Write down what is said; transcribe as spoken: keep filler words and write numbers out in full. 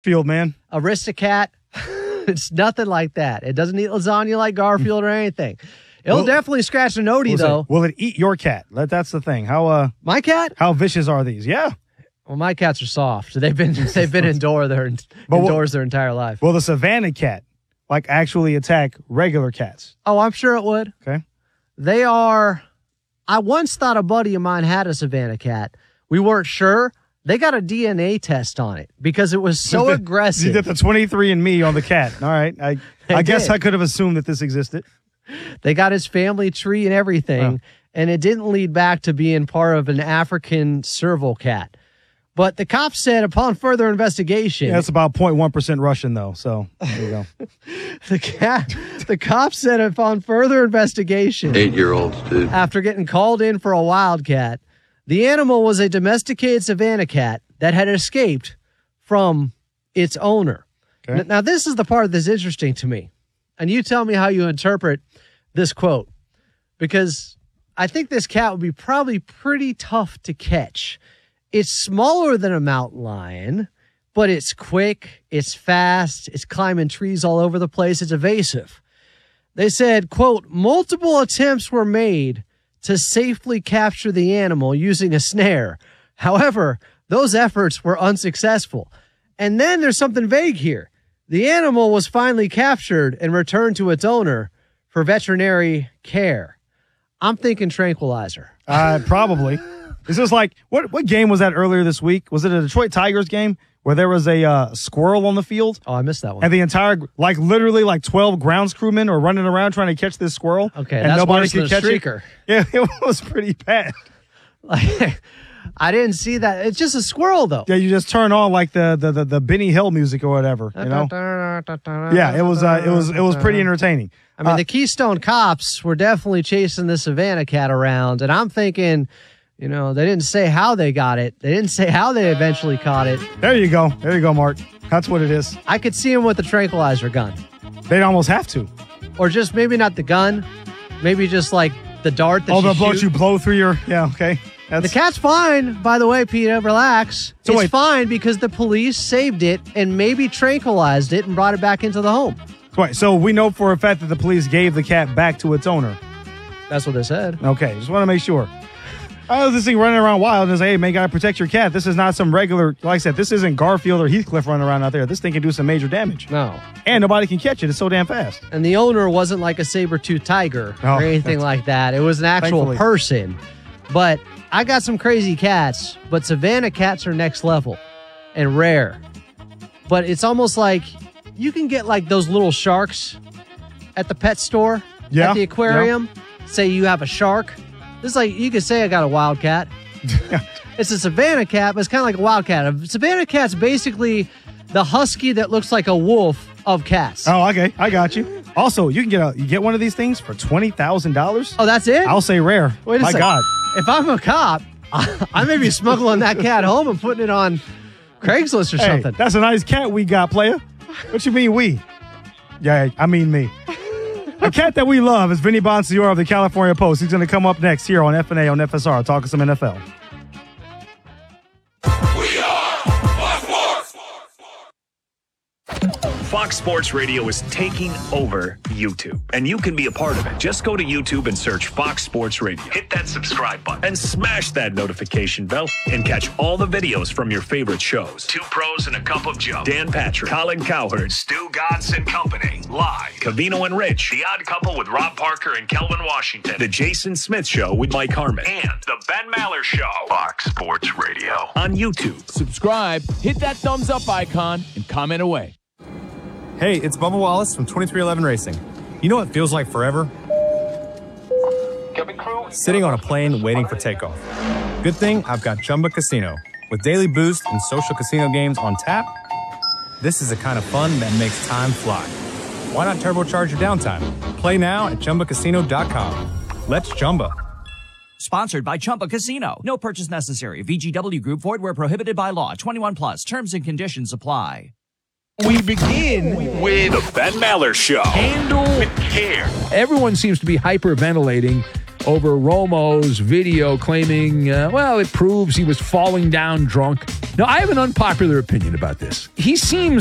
Field, man. Aristocat. It's nothing like that. It doesn't eat lasagna like Garfield or anything. It'll well, though. scratch a nodie, though. It? Will it eat your cat? That's the thing. How uh, my cat? How vicious are these? Yeah. Well, my cats are soft. They've been they've been indoor their indoors their entire life. Will the Savannah cat like actually attack regular cats? Oh, I'm sure it would. Okay. They are. I once thought a buddy of mine had a Savannah cat. We weren't sure. They got a D N A test on it because it was so the, aggressive. You did the twenty-three and me on the cat. All right. I I guess I could have assumed that this existed. They got his family tree and everything, oh. and it didn't lead back to being part of an African serval cat. But the cops said upon further investigation... Yeah, that's about zero point one percent Russian, though, so there you go. the cat, the cops said upon further investigation... Eight-year-olds, dude. After getting called in for a wildcat, the animal was a domesticated Savannah cat that had escaped from its owner. Okay. N- now, this is the part that's interesting to me. And you tell me how you interpret this quote. Because I think this cat would be probably pretty tough to catch. It's smaller than a mountain lion, but it's quick, it's fast, it's climbing trees all over the place, it's evasive. They said, quote, multiple attempts were made to safely capture the animal using a snare. However, those efforts were unsuccessful. And then there's something vague here. The animal was finally captured and returned to its owner for veterinary care. I'm thinking tranquilizer. Uh, probably. This is like, what what game was that earlier this week? Was it a Detroit Tigers game where there was a uh, squirrel on the field? Oh, I missed that one. And the entire, like literally like twelve grounds crewmen are running around trying to catch this squirrel. Okay, and that's nobody worse could than a catch streaker. It. Yeah, it was pretty bad. Like, I didn't see that. It's just a squirrel, though. Yeah, you just turn on like the the the, the Benny Hill music or whatever, you know? Yeah, it was uh, it was it was pretty entertaining. I mean, uh, the Keystone Cops were definitely chasing the Savannah cat around, and I'm thinking, you know, they didn't say how they got it. They didn't say how they eventually caught it. There you go. There you go, Mark. That's what it is. I could see him with the tranquilizer gun. They'd almost have to. Or just maybe not the gun, maybe just like the dart that oh, you the shoot. boat you blow through your, yeah, okay. That's... The cat's fine, by the way, Peter. Relax. So it's wait. fine because the police saved it and maybe tranquilized it and brought it back into the home. Right. So we know for a fact that the police gave the cat back to its owner. That's what they said. Okay. Just want to make sure. I was this thing running around wild and say, hey, man, gotta protect your cat. This is not some regular, like I said, this isn't Garfield or Heathcliff running around out there. This thing can do some major damage. No. And nobody can catch it. It's so damn fast. And the owner wasn't like a saber-toothed tiger Oh, or anything like that. It was an actual Thankfully. person. But I got some crazy cats, but Savannah cats are next level and rare. But it's almost like you can get like those little sharks at the pet store, Yeah, at the aquarium. yeah. Say you have a shark. This is like, you could say I got a wildcat. It's a Savannah cat, but it's kind of like a wildcat. A Savannah cat's basically the husky that looks like a wolf of cats. Oh, okay. I got you. Also, you can get a you get one of these things for twenty thousand dollars. Oh, that's it? I'll say rare. Wait a My second. God. If I'm a cop, I may be smuggling that cat home and putting it on Craigslist or Hey, something. that's a nice cat we got, player. What you mean we? Yeah, I mean me. A cat that we love is Vinny Bonsignore of the California Post. He's going to come up next here on F N A on F S R, talking some N F L. We are Fox Sports. Fox Sports Radio is taking over YouTube, and you can be a part of it. Just go to YouTube and search Fox Sports Radio. Hit that subscribe button and smash that notification bell and catch all the videos from your favorite shows. Two Pros and a Cup of Joe. Dan Patrick, Colin Cowherd, Stu Godson Company, Live, Cavino and Rich, The Odd Couple with Rob Parker and Kelvin Washington, The Jason Smith Show with Mike Harmon, and The Ben Maller Show. Fox Sports Radio on YouTube. Subscribe, hit that thumbs up icon, and comment away. Hey, it's Bubba Wallace from twenty-three eleven Racing. You know what feels like forever? Sitting on a plane waiting for takeoff. Good thing I've got Chumba Casino. With daily boost and social casino games on tap, this is the kind of fun that makes time fly. Why not turbocharge your downtime? Play now at Chumba Casino dot com. Let's Chumba. Sponsored by Chumba Casino. No purchase necessary. V G W Group. Void where prohibited by law. twenty-one plus. Terms and conditions apply. We begin With The Ben Maller Show. handle With care. Everyone seems to be hyperventilating over Romo's video claiming, uh, well, it proves he was falling down drunk. Now, I have an unpopular opinion about this. He seems